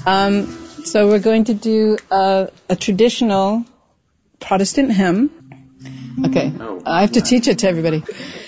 So we're going to do a traditional Protestant hymn. Okay, I have to teach it to everybody.